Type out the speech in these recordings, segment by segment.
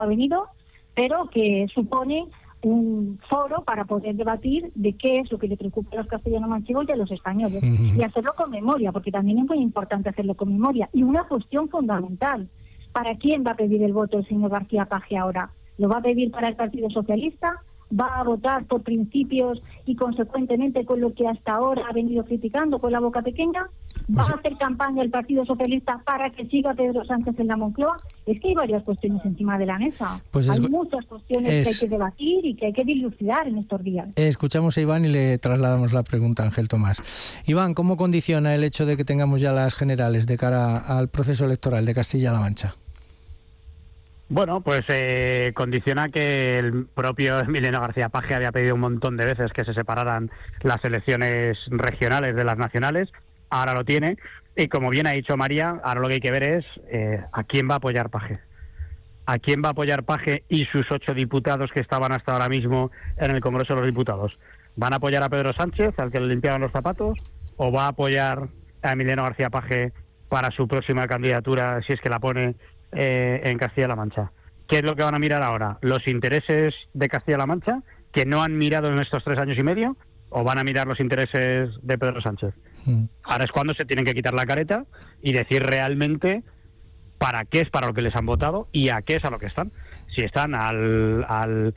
ha venido, pero que supone un foro para poder debatir de qué es lo que le preocupa a los castellano-manchegos y a los españoles, y hacerlo con memoria, porque también es muy importante hacerlo con memoria. Y una cuestión fundamental, ¿para quién va a pedir el voto el señor García Paje ahora? ¿Lo va a pedir para el Partido Socialista? ¿Va a votar por principios y consecuentemente con lo que hasta ahora ha venido criticando con la boca pequeña? ¿Va a hacer campaña el Partido Socialista para que siga Pedro Sánchez en la Moncloa? Es que hay varias cuestiones encima de la mesa. Hay muchas cuestiones que hay que debatir y que hay que dilucidar en estos días. Escuchamos a Iván y le trasladamos la pregunta a Ángel Tomás. Iván, ¿cómo condiciona el hecho de que tengamos ya las generales de cara al proceso electoral de Castilla-La Mancha? Bueno, pues condiciona que el propio Emiliano García Paje había pedido un montón de veces que se separaran las elecciones regionales de las nacionales. Ahora lo tiene. Y como bien ha dicho María, ahora lo que hay que ver es a quién va a apoyar Paje. ¿A quién va a apoyar Paje y sus 8 diputados que estaban hasta ahora mismo en el Congreso de los Diputados? ¿Van a apoyar a Pedro Sánchez, al que le limpiaban los zapatos? ¿O va a apoyar a Emiliano García Paje para su próxima candidatura, si es que la pone en Castilla-La Mancha? ¿Qué es lo que van a mirar ahora? ¿Los intereses de Castilla-La Mancha, que no han mirado en estos 3 años y medio? ¿O van a mirar los intereses de Pedro Sánchez? Ahora es cuando se tienen que quitar la careta y decir realmente para qué es para lo que les han votado y a qué es a lo que están. Si están al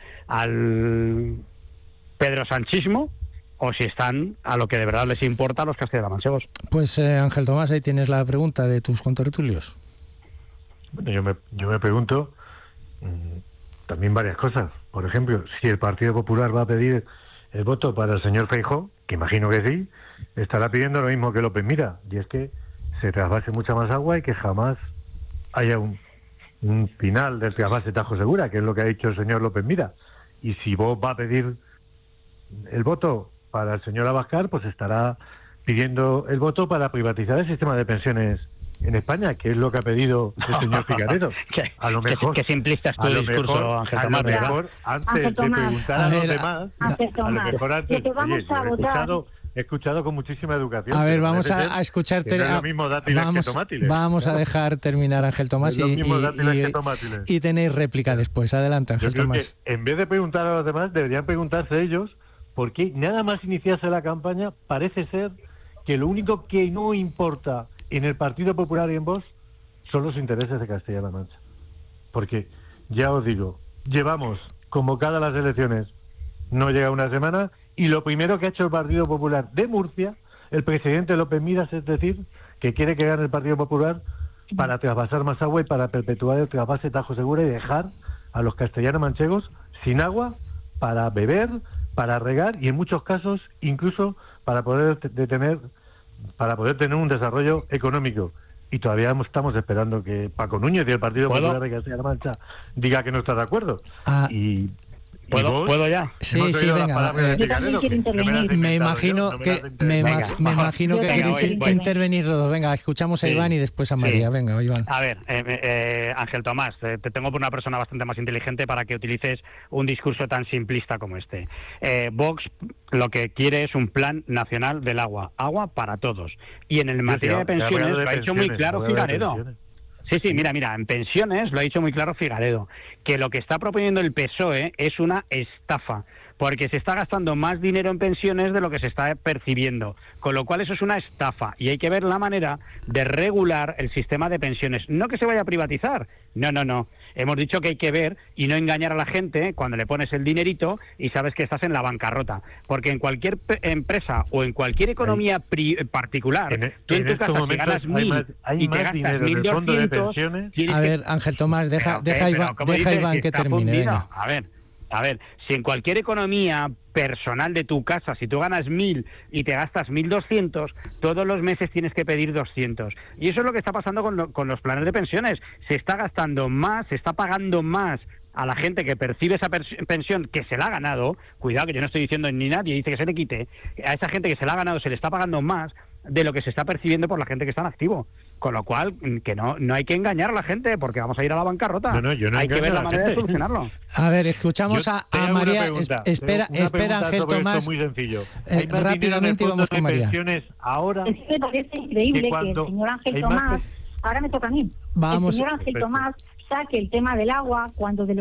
Pedro Sanchismo o si están a lo que de verdad les importa a los castellanomanchegos. Pues Ángel Tomás, ahí tienes la pregunta de tus contertulios. Bueno, yo me pregunto también varias cosas. Por ejemplo, si el Partido Popular va a pedir el voto para el señor Feijóo, que imagino que sí, estará pidiendo lo mismo que López Mira, y es que se trasvase mucha más agua y que jamás haya un final del trasvase Tajo Segura, que es lo que ha dicho el señor López Mira. Y si Vox va a pedir el voto para el señor Abascal, pues estará pidiendo el voto para privatizar el sistema de pensiones en España, que es lo que ha pedido el señor Figaredo. A lo mejor, qué simplista es tu discurso, Ángel Tomás. A lo mejor, antes de preguntar a los demás, a lo mejor antes, he escuchado con muchísima educación. A ver, vamos a escucharte. No es lo mismo dátiles que tomátiles. Vamos a dejar terminar Ángel Tomás y tenéis réplica después. Adelante, Ángel Tomás. Que en vez de preguntar a los demás, deberían preguntarse ellos, porque nada más iniciarse la campaña, parece ser que lo único que no importa en el Partido Popular y en Vox son los intereses de Castilla-La Mancha. Porque, ya os digo, llevamos convocadas las elecciones, no llega una semana, y lo primero que ha hecho el Partido Popular de Murcia, el presidente López Miras, es decir, que quiere que gane el Partido Popular para trasvasar más agua y para perpetuar el trasvase Tajo Segura y dejar a los castellanos-manchegos sin agua para beber, para regar y en muchos casos incluso para poder tener un desarrollo económico. Y todavía estamos esperando que Paco Núñez y el Partido Popular de Castilla-La Mancha diga que no está de acuerdo. ¿Puedo ya? Sí, venga. Yo también quiero intervenir. Me imagino que queréis intervenir todos. Venga, escuchamos a Iván y después a María. Venga, Iván. A ver, Ángel Tomás, te tengo por una persona bastante más inteligente para que utilices un discurso tan simplista como este. Vox lo que quiere es un plan nacional del agua. Agua para todos. Y en el materia de pensiones lo ha dicho muy claro Figaredo. Sí, mira, en pensiones lo ha dicho muy claro Figaredo, que lo que está proponiendo el PSOE es una estafa, porque se está gastando más dinero en pensiones de lo que se está percibiendo, con lo cual eso es una estafa y hay que ver la manera de regular el sistema de pensiones, no que se vaya a privatizar, no. Hemos dicho que hay que ver y no engañar a la gente cuando le pones el dinerito y sabes que estás en la bancarrota, porque en cualquier empresa o en cualquier economía particular, tú en tu casa si ganas 1.000 y te gastas 1.200... A ver, Ángel Tomás, deja Iván que termine. Venga. A ver, si en cualquier economía personal de tu casa, si tú ganas 1.000 y te gastas 1.200, todos los meses tienes que pedir 200. Y eso es lo que está pasando con los planes de pensiones. Se está gastando más, se está pagando más a la gente que percibe esa pensión que se la ha ganado. Cuidado, que yo no estoy diciendo ni nadie dice que se le quite. A esa gente que se la ha ganado se le está pagando más de lo que se está percibiendo por la gente que está en activo. Con lo cual, que no hay que engañar a la gente porque vamos a ir a la bancarrota. Hay que ver la manera de solucionarlo. A ver, escuchamos a María. Espera, Ángel Tomás. Esto es muy sencillo. Rápidamente vamos con María. Ahora, es que me parece increíble que el señor Ángel Tomás, ahora me toca a mí, el señor Ángel Tomás saque el tema del agua cuando de lo